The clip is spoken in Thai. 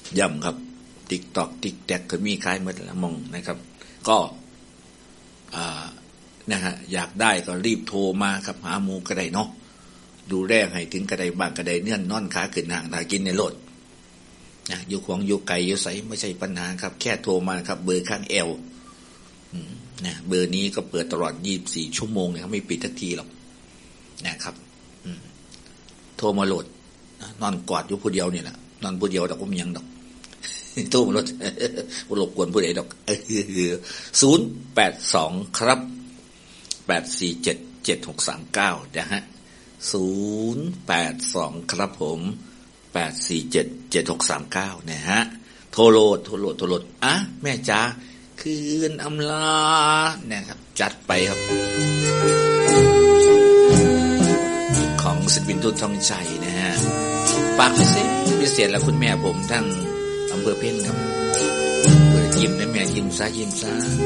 ย่ำครับติ๊กตอกติ๊กแท็กก็มีขายหมดละมองนะครับก็นะฮะอยากได้ก็รีบโทรมาครับหาหมูกระไดเนาะดูแลให้ถึงกระไดบ้างกระไดเนื่อนนอนขาขึ้นห่างถ้ากินในรถนะอยู่ของอยู่ไกลอยู่ใสไม่ใช่ปัญหาครับแค่โทรมาครับเบอร์ข้างเอวนะเบอร์นี้ก็เปิดตลอด24ชั่วโมงนะครับไม่ปิดทักทีหรอกนะครับโทรมาโหลดนอนกอดอยู่ผู้เดียวนี่แหละนอนผู้เดียวดอกผมยังดอกโทรมาโหลดรบกวนผู้ใดดอก082ครับ8477639นะฮะ082ครับผม8477639นะฮะโทรโหลดอ่ะแม่จ๋าคืนอำลานะครับจัดไปครับของศิลปินทุนทองใจนะฮะปากพิเศษแล้วคุณแม่ผมทั้งอำเภอเพ่นครับเปิดยิ้มนะแม่ยิ้มซะ